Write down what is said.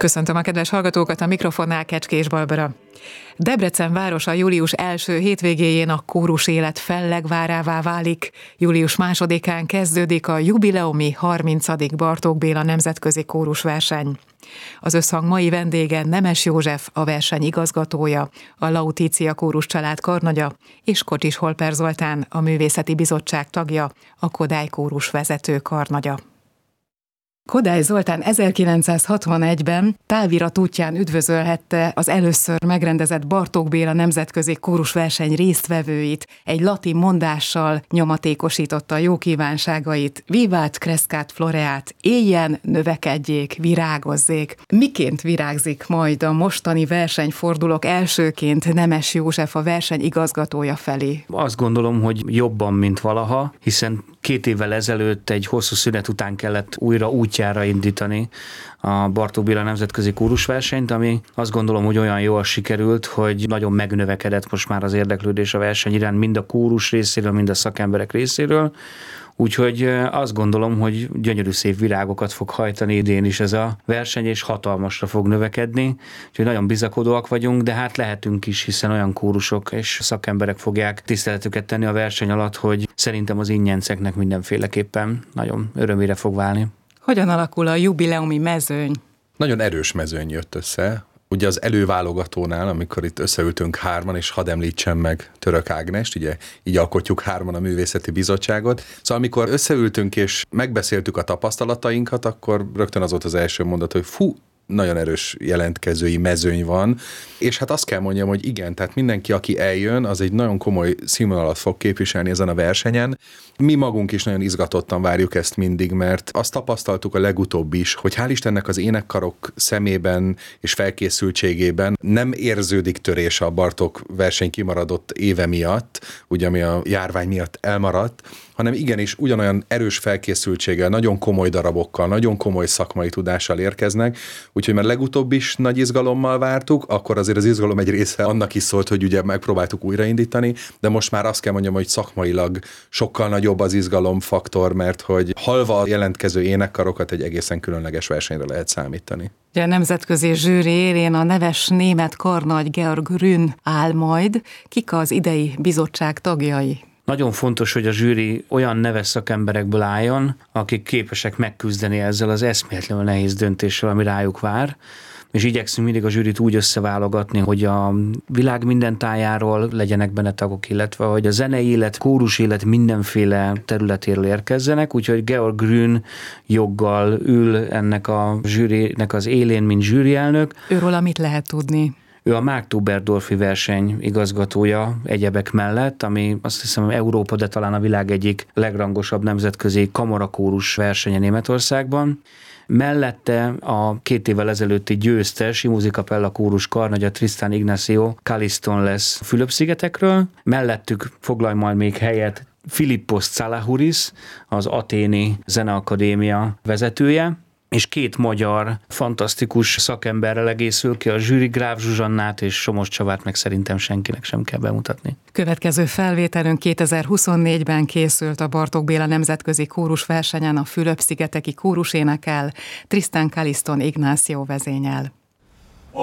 Köszöntöm a kedves hallgatókat, a mikrofonnál Kecskés Barbara. Debrecen városa július első hétvégéjén a kórus élet fellegvárává válik. Július 2-án kezdődik a jubileumi 30. Bartók Béla nemzetközi kórusverseny. Az összhang mai vendége Nemes József, a verseny igazgatója, a Lautitia kórus család karnagya, és Kocsis Holper Zoltán, a művészeti bizottság tagja, a Kodály kórus vezető karnagya. Kodály Zoltán 1961-ben távirat útján üdvözölhette az először megrendezett Bartók Béla nemzetközi kórusverseny résztvevőit, egy latin mondással nyomatékosította jó kívánságait: Vivat crescat floreat, éljen, növekedjék, virágozzék. Miként virágzik majd a mostani versenyfordulók elsőként Nemes József, a verseny igazgatója felé? Azt gondolom, hogy jobban, mint valaha, hiszen 2 évvel ezelőtt egy hosszú szünet után kellett újra útjára indítani a Bartók Béla nemzetközi kórusversenyt, ami azt gondolom, hogy olyan jól sikerült, hogy nagyon megnövekedett most már az érdeklődés a verseny iránt, mind a kórus részéről, mind a szakemberek részéről. Úgyhogy azt gondolom, hogy gyönyörű szép virágokat fog hajtani idén is ez a verseny, és hatalmasra fog növekedni. Úgyhogy nagyon bizakodóak vagyunk, de hát lehetünk is, hiszen olyan kórusok és szakemberek fogják tiszteletüket tenni a verseny alatt, hogy szerintem az ingyenceknek mindenféleképpen nagyon örömére fog válni. Hogyan alakul a jubileumi mezőny? Nagyon erős mezőny jött össze. Ugye az előválogatónál, amikor itt összeültünk 3-an, és hadd említsem meg Török Ágnest, ugye így alkotjuk 3-an a művészeti bizottságot. Szóval amikor összeültünk és megbeszéltük a tapasztalatainkat, akkor rögtön az volt az első mondat, hogy nagyon erős jelentkezői mezőny van, és hát azt kell mondjam, hogy igen, tehát mindenki, aki eljön, az egy nagyon komoly színvonalat fog képviselni ezen a versenyen. Mi magunk is nagyon izgatottan várjuk ezt mindig, mert azt tapasztaltuk a legutóbb is, hogy hál' Istennek az énekkarok szemében és felkészültségében nem érződik törés a Bartók verseny kimaradott éve miatt, ugye ami a járvány miatt elmaradt, hanem igenis ugyanolyan erős felkészültséggel, nagyon komoly darabokkal, nagyon komoly szakmai tudással érkeznek, úgyhogy már legutóbb is nagy izgalommal vártuk, akkor azért az izgalom egy része annak is szólt, hogy ugye megpróbáltuk újraindítani, de most már azt kell mondjam, hogy szakmailag sokkal nagyobb az izgalomfaktor, mert hogy halva a jelentkező énekkarokat egy egészen különleges versenyre lehet számítani. A nemzetközi zsűri élén a neves német karnagy Georg Grün áll majd. Kik az idei bizottság tagjai? Nagyon fontos, hogy a zsűri olyan neves szakemberekből álljon, akik képesek megküzdeni ezzel az eszméletlenül nehéz döntéssel, ami rájuk vár, és igyekszünk mindig a zsűrit úgy összeválogatni, hogy a világ minden tájáról legyenek benne tagok, illetve hogy a zenei élet, kórus élet mindenféle területéről érkezzenek, úgyhogy Georg Grün joggal ül ennek a zsűrinek az élén, mint zsűrielnök. Őről mit lehet tudni? Ő a Marktoberdorfi verseny igazgatója egyebek mellett, ami azt hiszem Európa, de talán a világ egyik legrangosabb nemzetközi kamarakórus versenye Németországban. Mellette a 2 évvel ezelőtti győztes Imuzikapella kórus karnagya Tristan Ignacio Caliston lesz Fülöp-szigetekről. Mellettük foglal majd még helyet Philippos Tsalahouris, az Athéni Zeneakadémia vezetője, és 2 magyar fantasztikus szakemberrel egészül ki a zsűri, Gráf Zsuzsannát és Somos Csabát meg szerintem senkinek sem kell bemutatni. Következő felvételünk 2024-ben készült a Bartók Béla nemzetközi kórusversenyen, a Fülöp-szigeteki kórus énekel, Tristan Caliston Ignacio vezényel.